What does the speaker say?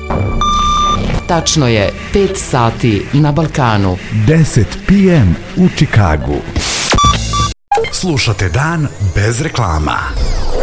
Tačno je 5 sati na Balkanu. 10 p.m. u Čikagu. Slušate Dan bez reklama.